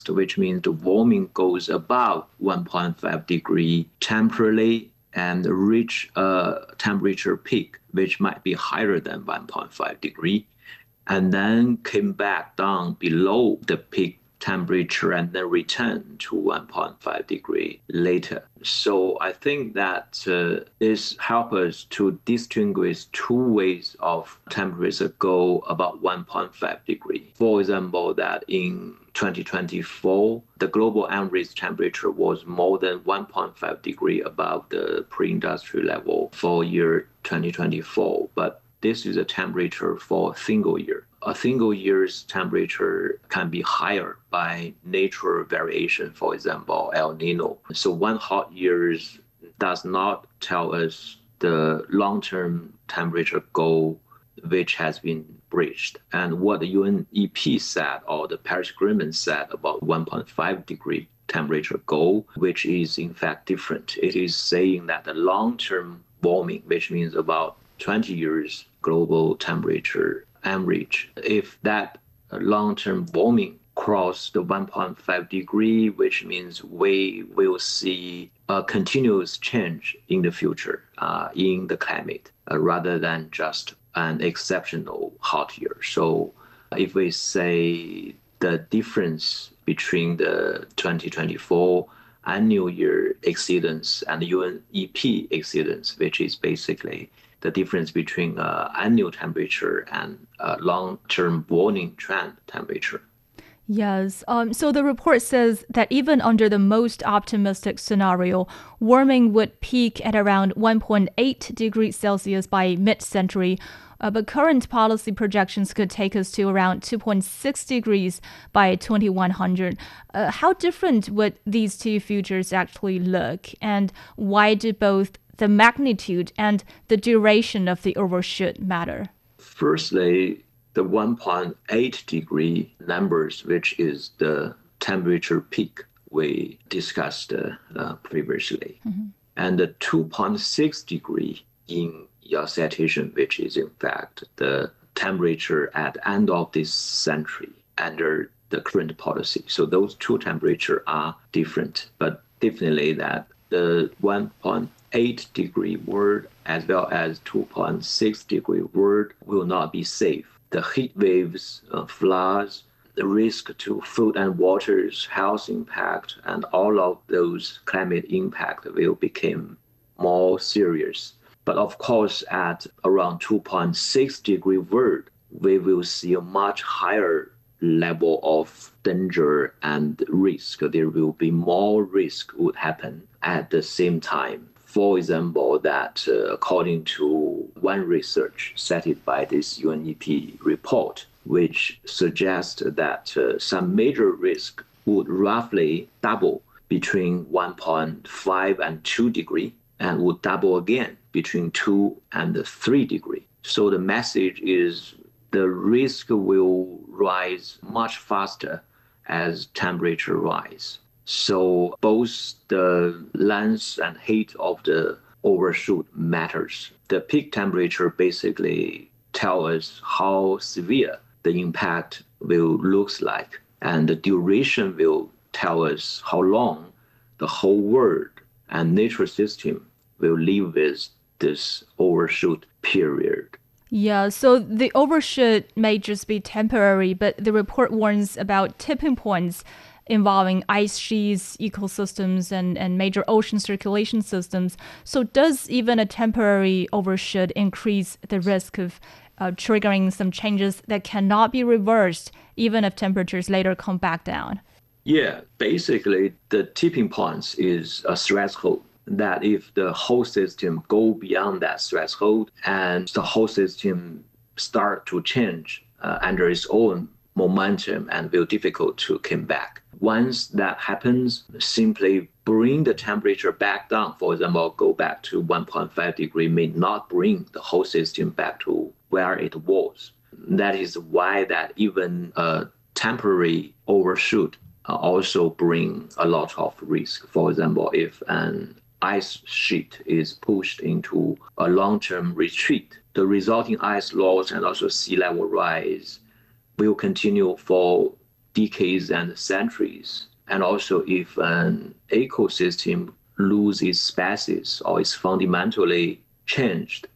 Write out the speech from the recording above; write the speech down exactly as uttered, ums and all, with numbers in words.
which means the warming goes above one point five degree temporarily and reach a temperature peak, which might be higher than one point five degree, and then came back down below the peak temperature and then return to one point five degree later. So I think that uh, this helps us to distinguish two ways of temperature go about one point five degree. For example, that in twenty twenty-four, the global average temperature was more than one point five degree above the pre-industrial level for year twenty twenty-four. But this is a temperature for a single year. A single year's temperature can be higher by natural variation, for example, El Nino. So one hot year does not tell us the long-term temperature goal which has been breached. And what the U N E P said, or the Paris Agreement said about one point five degree temperature goal, which is in fact different. It is saying that the long-term warming, which means about twenty years global temperature average, if that long-term warming cross the one point five degree, which means we will see a continuous change in the future uh, in the climate uh, rather than just an exceptional hot year. So if we say the difference between the twenty twenty-four annual year exceedance and the U N E P exceedance, which is basically the difference between uh, annual temperature and uh, long-term warning trend temperature. Yes. Um, so the report says that even under the most optimistic scenario, warming would peak at around one point eight degrees Celsius by mid-century. Uh, but current policy projections could take us to around two point six degrees by twenty-one hundred. Uh, how different would these two futures actually look? And why do both the magnitude and the duration of the overshoot matter? Firstly, the one point eight degree numbers, which is the temperature peak we discussed uh, uh, previously, mm-hmm. and the two point six degree in your citation, which is in fact the temperature at the end of this century under the current policy. So those two temperatures are different, but definitely that the one point eight degree world as well as two point six degree world will not be safe. The heat waves, uh, floods, the risk to food and water's health impact, and all of those climate impact will become more serious. But of course, at around two point six degree world, we will see a much higher level of danger and risk. There will be more risk would happen at the same time. For example, that uh, according to one research cited by this U N E P report, which suggests that uh, some major risk would roughly double between one point five and two degree and would double again between two and three degree. So the message is the risk will rise much faster as temperature rise. So both the length and heat of the overshoot matters. The peak temperature basically tells us how severe the impact will look like, and the duration will tell us how long the whole world and nature system will live with this overshoot period. Yeah, so the overshoot may just be temporary, but the report warns about tipping points involving ice sheets, ecosystems, and, and major ocean circulation systems. So does even a temporary overshoot increase the risk of uh, triggering some changes that cannot be reversed, even if temperatures later come back down? Yeah, basically the tipping point is a threshold that if the whole system go beyond that threshold and the whole system start to change uh, under its own momentum and will difficult to come back. Once that happens, simply bring the temperature back down. For example, go back to one point five degree may not bring the whole system back to where it was. That is why that even a temporary overshoot uh, also bring a lot of risk. For example, if an ice sheet is pushed into a long-term retreat, the resulting ice loss and also sea level rise will continue for decades and centuries. And also if an ecosystem loses its species or is fundamentally changed,